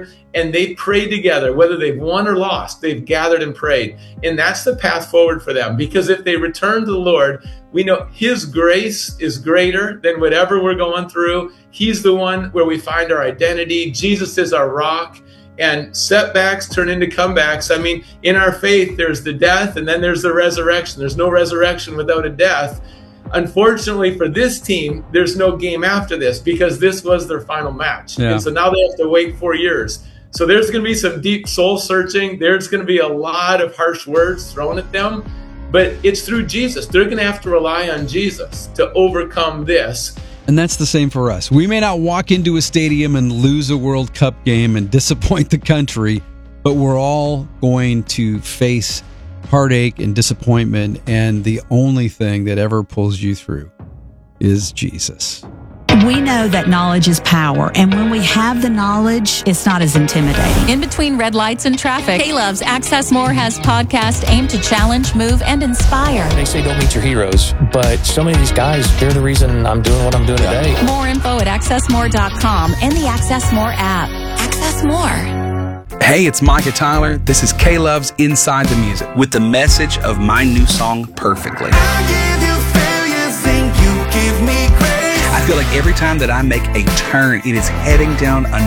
together, and they prayed together. Whether they've won or lost, they've gathered and prayed. And that's the path forward for them. Because if they return to the Lord, we know His grace is greater than whatever we're going through. He's the one where we find our identity. Jesus is our rock. And setbacks turn into comebacks. I mean, in our faith, there's the death, and then there's the resurrection. There's no resurrection without a death. Unfortunately for this team, there's no game after this because this was their final match. Yeah. And so now they have to wait 4 years. So there's going to be some deep soul searching. There's going to be a lot of harsh words thrown at them, but it's through Jesus. They're going to have to rely on Jesus to overcome this. And that's the same for us. We may not walk into a stadium and lose a World Cup game and disappoint the country, but we're all going to face heartache and disappointment, and the only thing that ever pulls you through is Jesus. We know that knowledge is power, and when we have the knowledge, it's not as intimidating. In between red lights and traffic, K-Love's Access More has podcasts aimed to challenge, move, and inspire. They say don't meet your heroes, but so many of these guys, they're the reason I'm doing what I'm doing today. More info at accessmore.com and the Access More app. Access More. Hey, it's Micah Tyler. This is K-Love's Inside the Music with the message of my new song, Perfectly. I feel like every time that I make a turn, it is heading down a